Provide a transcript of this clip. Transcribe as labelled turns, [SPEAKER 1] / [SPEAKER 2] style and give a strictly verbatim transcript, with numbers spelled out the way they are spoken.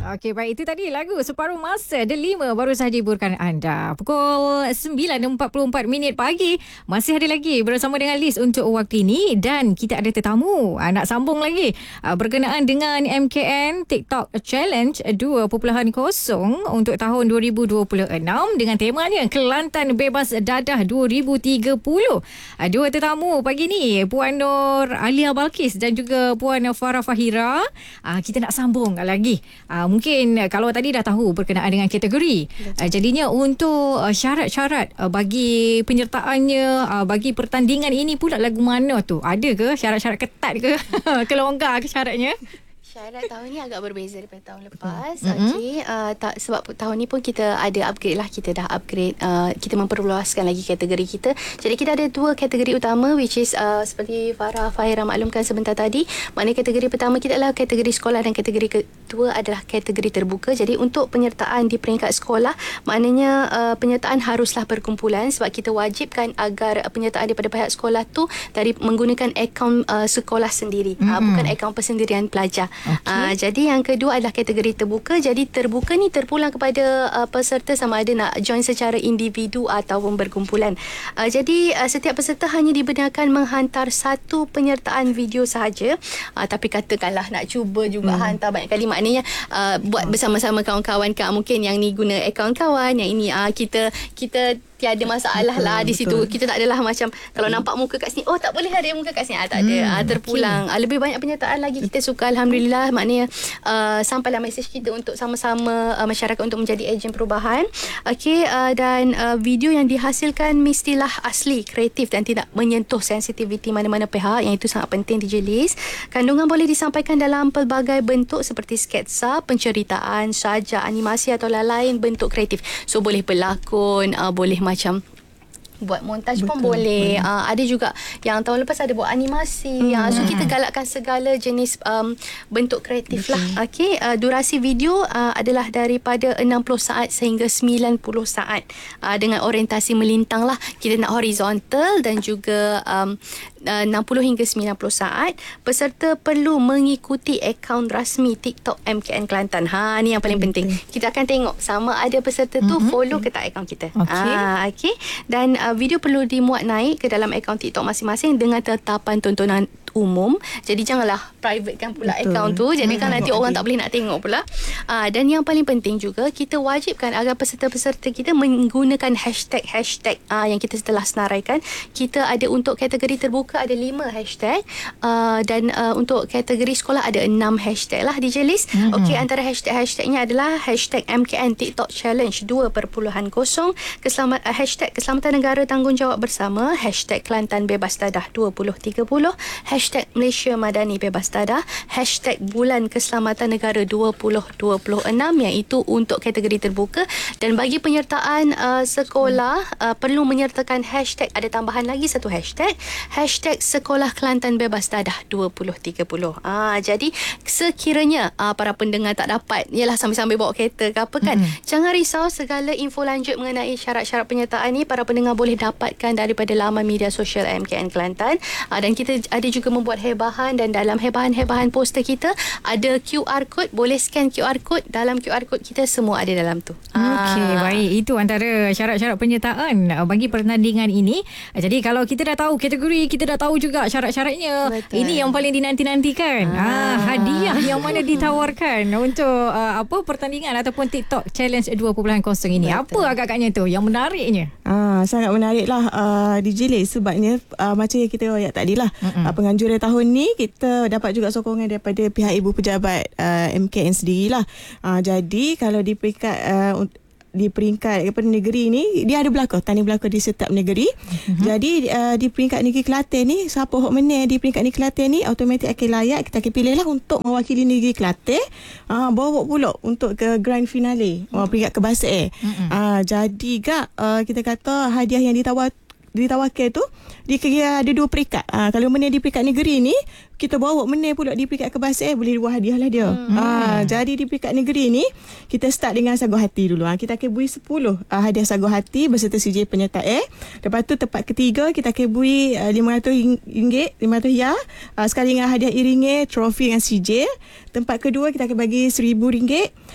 [SPEAKER 1] Okey, baik. Itu tadi lagu Separuh Masa Delima baru sahaja hiburkan anda. Pukul sembilan empat puluh empat minit pagi. Masih ada lagi bersama dengan Liz untuk waktu ini. Dan kita ada tetamu. Ah, nak sambung lagi. Ah, berkenaan dengan M K N TikTok Challenge dua titik kosong untuk tahun dua ribu dua puluh enam. Dengan temanya Kelantan Bebas Dadah dua ribu tiga puluh. Ah, dua tetamu pagi ni. Puan Nur Alia Balkis dan juga Puan Farah Fahira. Ah, kita nak sambung lagi. Uh, mungkin uh, kalau tadi dah tahu berkenaan dengan kategori. Uh, jadinya untuk uh, syarat-syarat uh, bagi penyertaannya, uh, bagi pertandingan ini pula lagu mana tu? Ada ke syarat-syarat ketat ke? Kelonggar ke syaratnya?
[SPEAKER 2] Syarat tahun ni agak berbeza daripada tahun lepas.
[SPEAKER 1] Mm-hmm.
[SPEAKER 2] Okey, uh, tak, sebab tahun ni pun kita ada upgrade lah. Kita dah upgrade, uh, kita memperluaskan lagi kategori kita. Jadi kita ada dua kategori utama, which is uh, seperti Farah Fahira maklumkan sebentar tadi. Maknanya kategori pertama kita adalah kategori sekolah dan kategori kedua adalah kategori terbuka. Jadi untuk penyertaan di peringkat sekolah, maknanya uh, penyertaan haruslah berkumpulan sebab kita wajibkan agar uh, penyertaan daripada pihak sekolah tu dari menggunakan akaun uh, sekolah sendiri, mm-hmm. uh, bukan akaun persendirian pelajar. Okay. Uh, jadi yang kedua adalah kategori terbuka. Jadi terbuka ni terpulang kepada uh, peserta sama ada nak join secara individu ataupun berkumpulan. Uh, jadi uh, setiap peserta hanya dibenarkan menghantar satu penyertaan video sahaja. Uh, tapi katakanlah nak cuba juga hmm. hantar banyak kali, maknanya uh, buat bersama-sama kawan-kawan Kak. Mungkin yang ni guna akaun kawan, yang ini uh, kita kita tiada masalah lah di situ. Betul. Kita tak adalah macam kalau nampak muka kat sini, oh tak boleh lah dia muka kat sini. Ah, tak ada. Hmm, ah, terpulang. Okay. Ah, lebih banyak penyertaan lagi. Kita suka alhamdulillah, maknanya uh, sampailah mesej kita untuk sama-sama uh, masyarakat untuk menjadi ejen perubahan. Okey, uh, dan uh, video yang dihasilkan mestilah asli, kreatif dan tidak menyentuh sensitiviti mana-mana pihak. Yang itu sangat penting D J Liz. Kandungan boleh disampaikan dalam pelbagai bentuk seperti sketsa, penceritaan, sajak, animasi atau lain bentuk kreatif. So boleh berlakon, uh, boleh macam buat montaj pun boleh. boleh. Uh, ada juga yang tahun lepas ada buat animasi. Hmm. Uh, so kita galakkan segala jenis um, bentuk kreatif okay. lah. Okey, uh, durasi video uh, adalah daripada enam puluh saat sehingga sembilan puluh saat. Uh, dengan orientasi melintang lah. Kita nak horizontal dan juga um, uh, enam puluh hingga sembilan puluh saat. Peserta perlu mengikuti akaun rasmi TikTok M K N Kelantan. Ha, ni yang paling okay. penting. Kita akan tengok sama ada peserta tu mm-hmm. follow ke tak akaun kita. Okey. Uh, okay. Dan Uh, video perlu dimuat naik ke dalam akaun TikTok masing-masing dengan tetapan tontonan umum. Jadi janganlah privatekan pula akaun tu. Jadi kan nanti orang tak boleh nak tengok pula. Uh, dan yang paling penting juga, kita wajibkan agar peserta-peserta kita menggunakan hashtag-hashtag uh, yang kita telah senaraikan. Kita ada untuk kategori terbuka ada lima hashtag. Uh, dan uh, untuk kategori sekolah ada enam hashtag lah D J Liz. Mm-hmm. Okey, antara hashtag-hashtagnya adalah hashtag M K N TikTok Challenge dua titik kosong, keselamat, uh, hashtag Keselamatan Negara Tanggungjawab Bersama, hashtag Kelantan Bebas Dadah dua ribu tiga puluh, hashtag Malaysia Madani Bebas Dadah, hashtag Bulan Keselamatan Negara dua ribu dua puluh enam, iaitu untuk kategori terbuka. Dan bagi penyertaan uh, sekolah uh, perlu menyertakan hashtag, ada tambahan lagi satu hashtag, hashtag Sekolah Kelantan Bebas Dadah dua ribu tiga puluh. Ah, jadi sekiranya uh, para pendengar tak dapat, ialah sambil-sambil bawa kereta ke apa kan, mm-hmm. jangan risau, segala info lanjut mengenai syarat-syarat penyertaan ni para pendengar boleh dapatkan daripada laman media sosial M K N Kelantan. Uh, dan kita ada juga membuat hebahan, dan dalam hebahan-hebahan poster kita ada Q R code, boleh scan Q R code. Dalam Q R code kita semua ada dalam tu.
[SPEAKER 1] Okey, ah. baik. Itu antara syarat-syarat penyertaan bagi pertandingan ini. Jadi kalau kita dah tahu kategori, kita dah tahu juga syarat-syaratnya. Betul. Ini yang paling dinanti-nantikan. Ah. Ah, hadiah yang mana ditawarkan untuk uh, apa pertandingan ataupun TikTok Challenge dua titik kosong ini. Betul. Apa agak-agaknya tu yang menariknya?
[SPEAKER 3] Ah, sangat menariklah uh, D J Liz, sebabnya uh, macam yang kita royak tadi lah. Uh, penganjuran tahun ni kita dapat juga sokongan daripada pihak ibu pejabat uh, M K N sendirilah. Uh, jadi kalau di peringkat uh, di peringkat apa, negeri ni, dia ada berlaku tanding berlaku di setiap negeri. Uh-huh. Jadi uh, di peringkat negeri Kelantan ni, siapa hok menang di peringkat negeri Kelantan ni automatik akan layak, kita akan pilih lah untuk mewakili negeri Kelantan, uh, bawa pula untuk ke grand finale uh, peringkat kebangsaan. Uh-huh. Uh, jadi gak uh, kita kata hadiah yang ditawar ditawarkan tu dia kira ada dua peringkat. Ha, kalau menang di peringkat negeri ni, kita bawa menang pula di peringkat kebangsaan, boleh dua hadiah lah dia. Hmm. Ha, jadi di peringkat negeri ni, kita start dengan sagu hati dulu. Ha, kita akan beri sepuluh uh, hadiah sagu hati beserta C J penyertaan. Lepas tu tempat ketiga, kita akan beri uh, lima ratus ringgit, lima ratus ya. Uh, sekali dengan hadiah iringan, trofi dengan C J. Tempat kedua, kita akan bagi seribu ringgit.